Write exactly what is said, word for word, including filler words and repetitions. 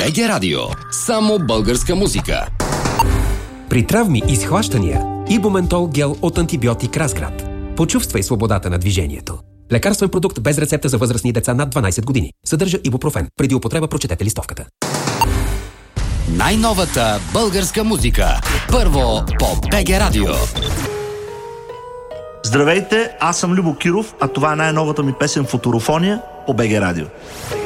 БГ Радио. Само българска музика. При травми и схващания Ибументол гел от антибиотик Разград. Почувствай свободата на движението. Лекарствен продукт без рецепта за възрастни деца над дванайсет години. Съдържа ибупрофен. Преди употреба прочетете листовката. Най-новата българска музика. Първо по БГ Радио. Здравейте, аз съм Любо Киров, а това е най-новата ми песен "Футурофония" по БГ Радио.